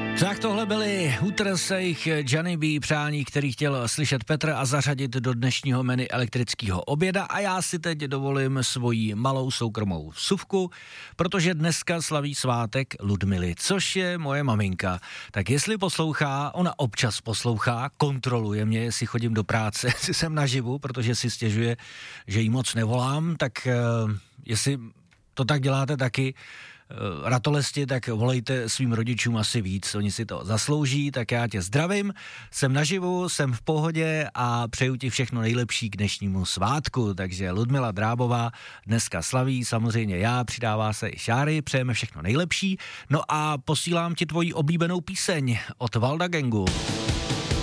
Tak tohle byly Hooters, jejich Johnny B. přání, který chtěl slyšet Petr a zařadit do dnešního menu elektrického oběda a já si teď dovolím svoji malou soukromou vsuvku, protože dneska slaví svátek Ludmily, což je moje maminka. Tak jestli poslouchá, ona občas poslouchá, kontroluje mě, jestli chodím do práce, jestli jsem naživu, protože si stěžuje, že jí moc nevolám, tak jestli to tak děláte taky, ratolesti, tak volejte svým rodičům asi víc, oni si to zaslouží, tak já tě zdravím, jsem naživu, jsem v pohodě a přeju ti všechno nejlepší k dnešnímu svátku, takže Ludmila Drábová dneska slaví, samozřejmě já, přidává se i Šáry, přejeme všechno nejlepší, no a posílám ti tvoji oblíbenou píseň od Valda Gangu.